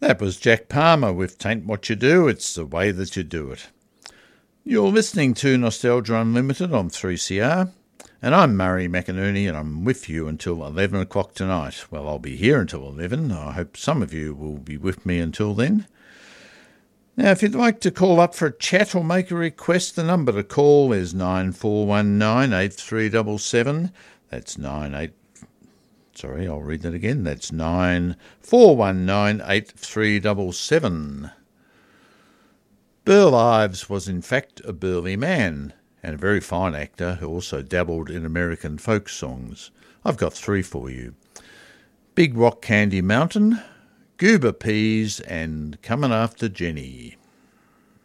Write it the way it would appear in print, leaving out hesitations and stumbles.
That was Jack Palmer with Tain't What You Do, It's the Way That You Do It. You're listening to Nostalgia Unlimited on 3CR, and I'm Murray McInerney, and I'm with you until 11 o'clock tonight. Well, I'll be here until 11. I hope some of you will be with me until then. Now, if you'd like to call up for a chat or make a request, the number to call is 9419 8377. That's 9419 8377. Burl Ives was in fact a burly man and a very fine actor who also dabbled in American folk songs. I've got three for you: Big Rock Candy Mountain, Goober Peas, and Coming After Jenny.